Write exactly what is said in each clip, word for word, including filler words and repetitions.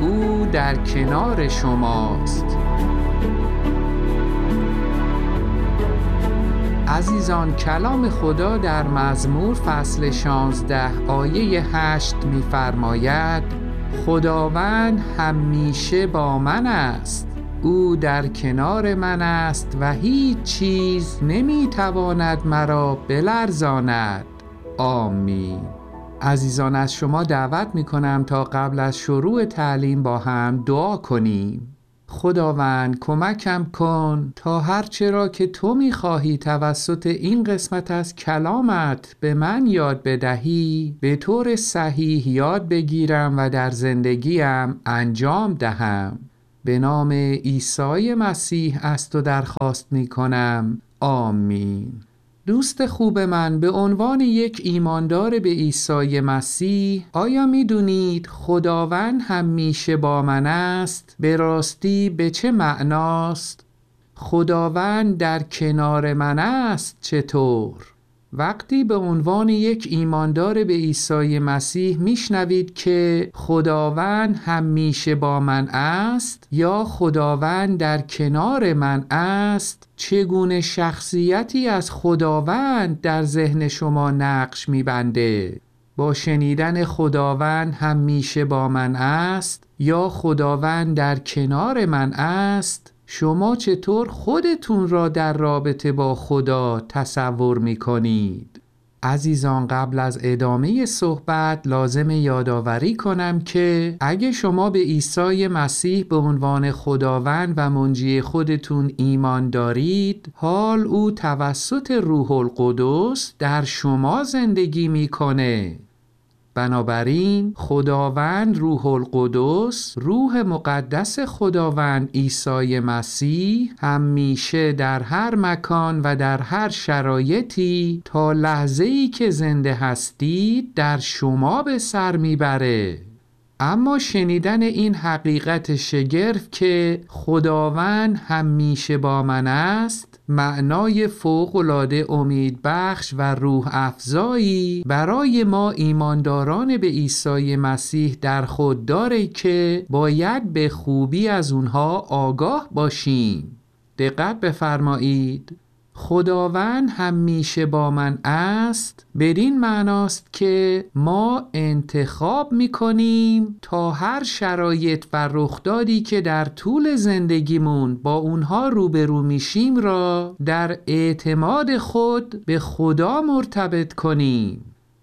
او در کنار شماست. عزیزان، کلام خدا در مزمور فصل شانزده آیه هشت می‌فرماید: خداوند همیشه با من است، او در کنار من است و هیچ چیز نمی‌تواند مرا بلرزاند. آمین. عزیزان، از شما دعوت می‌کنم تا قبل از شروع تعلیم با هم دعا کنیم. خداوند، کمکم کن تا هرچه را که تو می‌خواهی توسط این قسمت از کلامت به من یاد بدهی به طور صحیح یاد بگیرم و در زندگیم انجام دهم. به نام عیسی مسیح از تو درخواست می‌کنم. آمین. دوست خوب من، به عنوان یک ایماندار به عیسی مسیح، آیا می‌دونید خداوند همیشه با من است به راستی به چه معناست؟ خداوند در کنار من است چطور؟ وقتی به عنوان یک ایماندار به عیسی مسیح میشنوید که خداوند همیشه با من است یا خداوند در کنار من است، چگونه شخصیتی از خداوند در ذهن شما نقش میبنده؟ با شنیدن خداوند همیشه با من است یا خداوند در کنار من است، شما چطور خودتون را در رابطه با خدا تصور می کنید؟ عزیزان، قبل از ادامه صحبت لازم یادآوری کنم که اگه شما به عیسی مسیح به عنوان خداوند و منجی خودتون ایمان دارید، حال او توسط روح القدس در شما زندگی می کنه. بنابراین خداوند روح القدس، روح مقدس خداوند عیسی مسیح، همیشه در هر مکان و در هر شرایطی تا لحظه‌ای که زنده هستید در شما به سر میبره. اما شنیدن این حقیقت شگرف که خداوند همیشه با من است، معنای فوق‌العاده امیدبخش و روح افزایی برای ما ایمانداران به عیسی مسیح در خود داره که باید به خوبی از اونها آگاه باشیم. دقت بفرمایید. خداوند همیشه با من است بدین معناست که ما انتخاب میکنیم تا هر شرایط و رخدادی که در طول زندگیمون با اونها روبرو میشیم را در اعتماد خود به خدا مرتبط کنیم.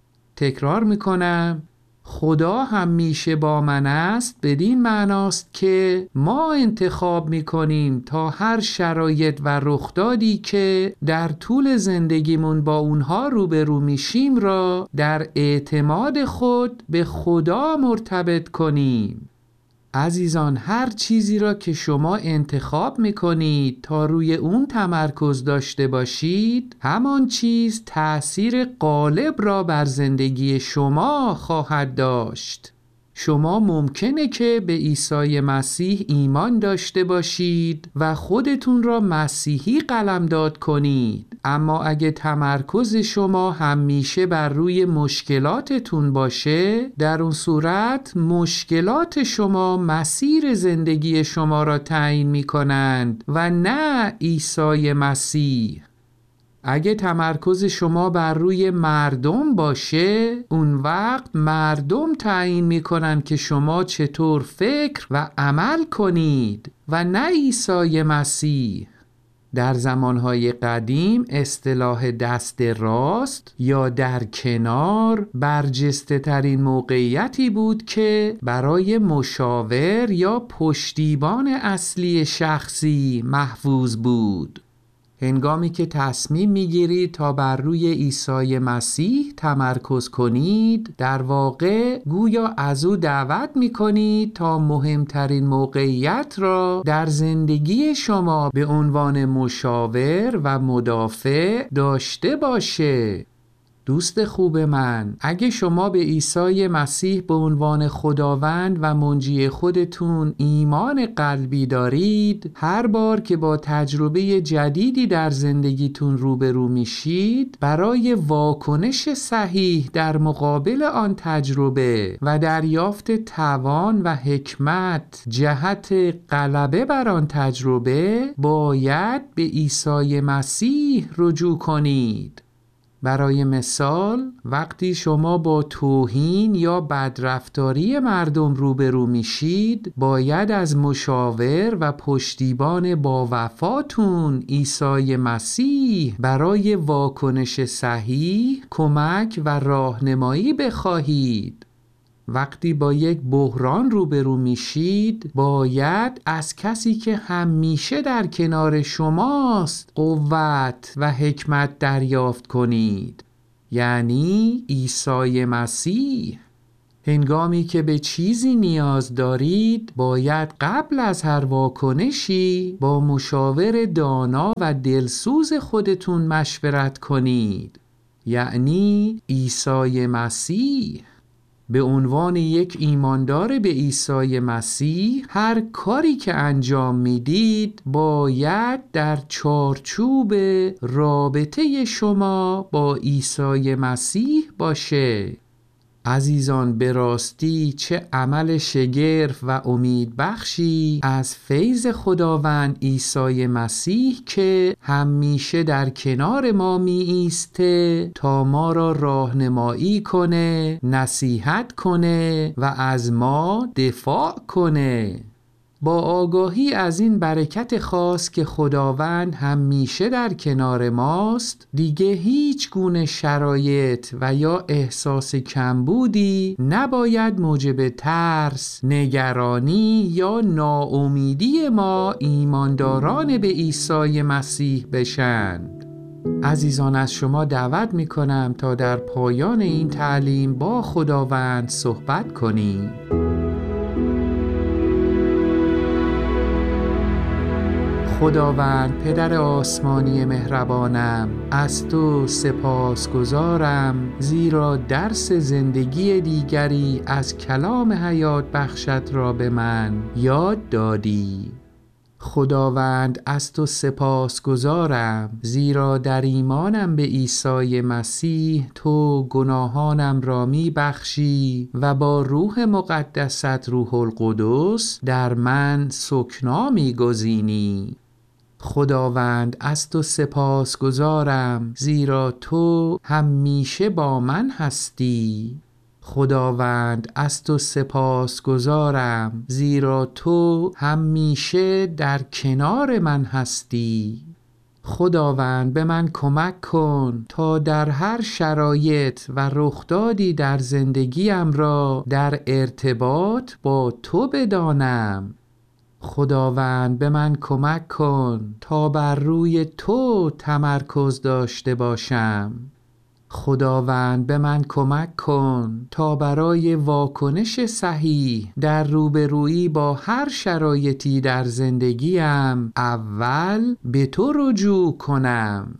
تکرار میکنم، خدا همیشه با من است بدین معناست که ما انتخاب میکنیم تا هر شرایط و رخدادی که در طول زندگیمون با اونها روبرو میشیم را در اعتماد خود به خدا مرتبط کنیم. عزیزان، هر چیزی را که شما انتخاب میکنید تا روی اون تمرکز داشته باشید، همان چیز تأثیر غالب را بر زندگی شما خواهد داشت. شما ممکنه که به عیسی مسیح ایمان داشته باشید و خودتون را مسیحی قلمداد کنید، اما اگه تمرکز شما همیشه بر روی مشکلاتتون باشه، در اون صورت مشکلات شما مسیر زندگی شما را تعیین می کنند و نه عیسی مسیح. اگه تمرکز شما بر روی مردم باشه، اون وقت مردم تعیین میکنن که شما چطور فکر و عمل کنید و نه عیسی مسیح. در زمانهای قدیم اصطلاح دست راست یا در کنار برجسته ترین موقعیتی بود که برای مشاور یا پشتیبان اصلی شخصی محفوظ بود. هنگامی که تصمیم میگیرید تا بر روی عیسی مسیح تمرکز کنید، در واقع گویا از او دعوت میکنید تا مهمترین موقعیت را در زندگی شما به عنوان مشاور و مدافع داشته باشه. دوست خوب من، اگه شما به عیسی مسیح به عنوان خداوند و منجی خودتون ایمان قلبی دارید، هر بار که با تجربه جدیدی در زندگیتون روبرو میشید، برای واکنش صحیح در مقابل آن تجربه و دریافت توان و حکمت جهت غلبه بر آن تجربه، باید به عیسی مسیح رجوع کنید. برای مثال، وقتی شما با توهین یا بدرفتاری مردم روبرو میشید، باید از مشاور و پشتیبان با وفاتون عیسی مسیح برای واکنش صحیح کمک و راهنمایی بخواهید. وقتی با یک بحران روبرو میشید، باید از کسی که همیشه در کنار شماست قوت و حکمت دریافت کنید، یعنی عیسی مسیح. هنگامی که به چیزی نیاز دارید، باید قبل از هر واکنشی با مشاور دانا و دلسوز خودتون مشورت کنید، یعنی عیسی مسیح. به عنوان یک ایماندار به عیسی مسیح، هر کاری که انجام میدید باید در چارچوب رابطه شما با عیسی مسیح باشه. عزیزان، به راستی چه عمل شگرف و امید بخشی از فیض خداوند عیسی مسیح که همیشه در کنار ما می ایسته تا ما را راهنمایی کنه، نصیحت کنه و از ما دفاع کنه. با آگاهی از این برکت خاص که خداوند همیشه در کنار ماست، دیگه هیچ گونه شرایط و یا احساس کمبودی نباید موجب ترس، نگرانی یا ناامیدی ما ایمانداران به عیسی مسیح بشند. عزیزان، از شما دعوت می کنم تا در پایان این تعلیم با خداوند صحبت کنیم. خداوند پدر آسمانی مهربانم، از تو سپاسگزارم، زیرا درس زندگی دیگری از کلام حیات بخشت را به من یاد دادی. خداوند از تو سپاسگزارم، زیرا در ایمانم به عیسی مسیح تو گناهانم را می بخشی و با روح مقدست روح القدس در من سکنا می گزینی. خداوند از تو سپاسگزارم، زیرا تو همیشه با من هستی. خداوند از تو سپاسگزارم، زیرا تو همیشه در کنار من هستی. خداوند به من کمک کن تا در هر شرایط و رخدادی در زندگیم را در ارتباط با تو بدانم. خداوند به من کمک کن تا بر روی تو تمرکز داشته باشم. خداوند به من کمک کن تا برای واکنش صحیح در روبرویی با هر شرایطی در زندگیم اول به تو رجوع کنم.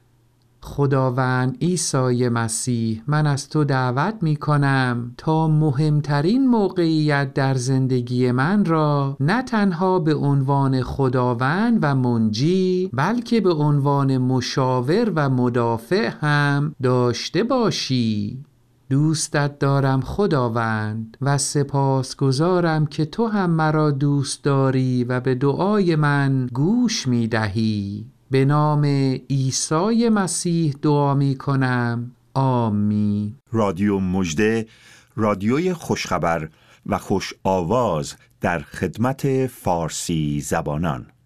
خداوند عیسی مسیح، من از تو دعوت می کنم تا مهمترین موقعیت در زندگی من را نه تنها به عنوان خداوند و منجی، بلکه به عنوان مشاور و مدافع هم داشته باشی. دوستت دارم خداوند و سپاسگزارم که تو هم مرا دوست داری و به دعای من گوش می دهی. به نام عیسی مسیح دعا می کنم. آمین. رادیو مژده، رادیوی خوشخبر و خوش آواز در خدمت فارسی زبانان.